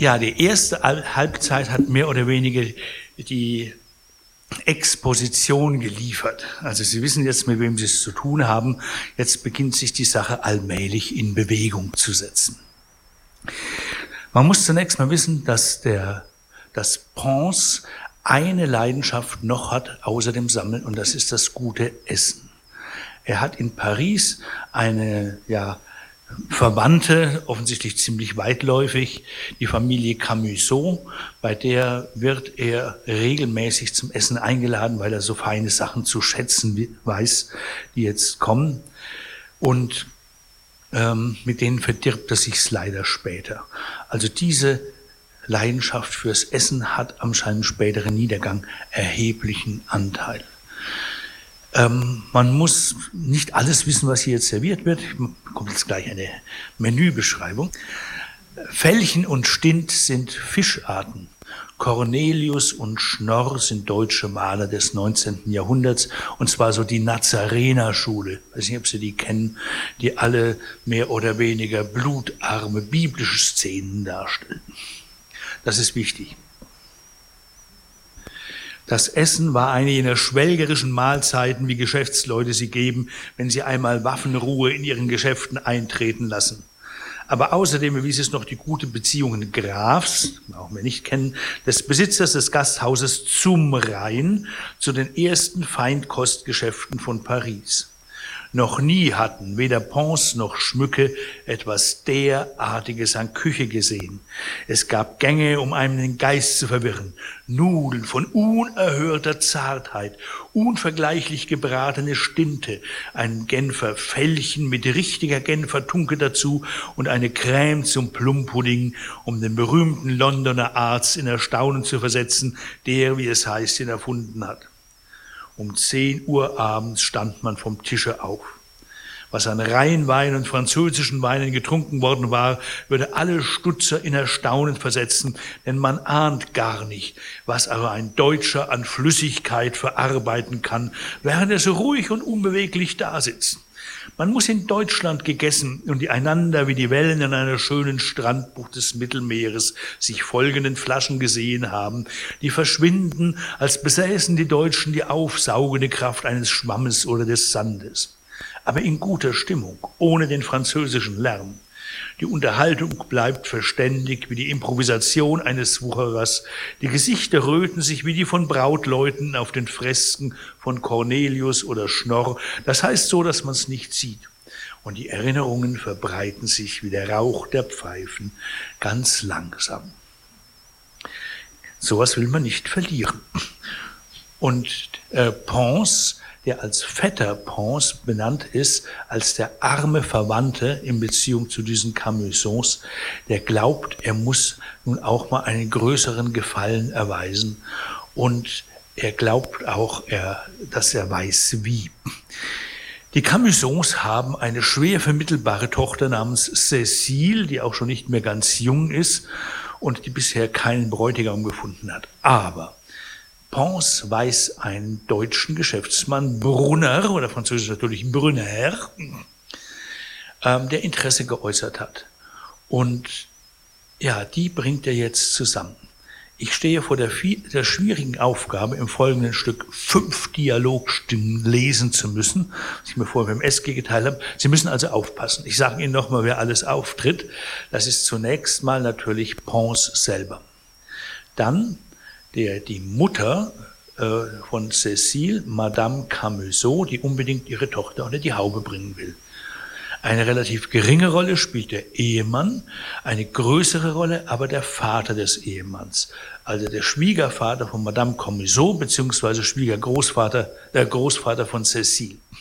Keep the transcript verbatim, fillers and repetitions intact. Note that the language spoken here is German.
Ja, die erste Halbzeit hat mehr oder weniger die Exposition geliefert. Also Sie wissen jetzt, mit wem Sie es zu tun haben. Jetzt beginnt sich die Sache allmählich in Bewegung zu setzen. Man muss zunächst mal wissen, dass der, dass Pons eine Leidenschaft noch hat, außer dem Sammeln, und das ist das gute Essen. Er hat in Paris eine, ja, Verwandte, offensichtlich ziemlich weitläufig, die Familie Camusot, bei der wird er regelmäßig zum Essen eingeladen, weil er so feine Sachen zu schätzen weiß, die jetzt kommen. Und ähm, mit denen verdirbt er sich's leider später. Also diese Leidenschaft fürs Essen hat am seinem späteren Niedergang erheblichen Anteil. Ähm, man muss nicht alles wissen, was hier jetzt serviert wird. Kommt jetzt gleich eine Menübeschreibung. Felchen und Stint sind Fischarten. Cornelius und Schnorr sind deutsche Maler des neunzehnten Jahrhunderts, und zwar so die Nazarenerschule. Ich weiß nicht, ob Sie die kennen, die alle mehr oder weniger blutarme biblische Szenen darstellen. Das ist wichtig. Das Essen war eine jener schwelgerischen Mahlzeiten, wie Geschäftsleute sie geben, wenn sie einmal Waffenruhe in ihren Geschäften eintreten lassen. Aber außerdem erwies es noch die gute Beziehungen Grafs, auch wir nicht kennen, des Besitzers des Gasthauses zum Rhein zu den ersten Feinkostgeschäften von Paris. Noch nie hatten weder Pons noch Schmücke etwas derartiges an Küche gesehen. Es gab Gänge, um einem den Geist zu verwirren, Nudeln von unerhörter Zartheit, unvergleichlich gebratene Stinte, ein Genfer Fellchen mit richtiger Genfer Tunke dazu und eine Crème zum Plumpudding, um den berühmten Londoner Arzt in Erstaunen zu versetzen, der, wie es heißt, ihn erfunden hat. Um zehn Uhr abends stand man vom Tische auf. Was an Rheinwein und französischen Weinen getrunken worden war, würde alle Stutzer in Erstaunen versetzen, denn man ahnt gar nicht, was aber ein Deutscher an Flüssigkeit verarbeiten kann, während er so ruhig und unbeweglich dasitzt. Man muss in Deutschland gegessen und die einander wie die Wellen in einer schönen Strandbucht des Mittelmeeres sich folgenden Flaschen gesehen haben, die verschwinden, als besäßen die Deutschen die aufsaugende Kraft eines Schwammes oder des Sandes. Aber in guter Stimmung, ohne den französischen Lärm. Die Unterhaltung bleibt verständig wie die Improvisation eines Wucherers. Die Gesichter röten sich wie die von Brautleuten auf den Fresken von Cornelius oder Schnorr. Das heißt so, dass man es nicht sieht. Und die Erinnerungen verbreiten sich wie der Rauch der Pfeifen ganz langsam. Sowas will man nicht verlieren. Und äh, Pons, der als Vetter Pons benannt ist, als der arme Verwandte in Beziehung zu diesen Camusots, der glaubt, er muss nun auch mal einen größeren Gefallen erweisen, und er glaubt auch, er, dass er weiß wie. Die Camusots haben eine schwer vermittelbare Tochter namens Cécile, die auch schon nicht mehr ganz jung ist und die bisher keinen Bräutigam gefunden hat. Aber Pons weiß einen deutschen Geschäftsmann, Brunner, oder französisch natürlich Brunner, ähm, der Interesse geäußert hat. Und ja, die bringt er jetzt zusammen. Ich stehe vor der, der schwierigen Aufgabe, im folgenden Stück fünf Dialogstimmen lesen zu müssen, was ich mir vorher beim S G geteilt habe. Sie müssen also aufpassen. Ich sage Ihnen nochmal, wer alles auftritt. Das ist zunächst mal natürlich Pons selber. Dann der, die Mutter äh, von Cécile, Madame Camusot, die unbedingt ihre Tochter unter die Haube bringen will. Eine relativ geringe Rolle spielt der Ehemann, eine größere Rolle aber der Vater des Ehemanns, also der Schwiegervater von Madame Camusot beziehungsweise Schwiegergroßvater, der Großvater von Cécile.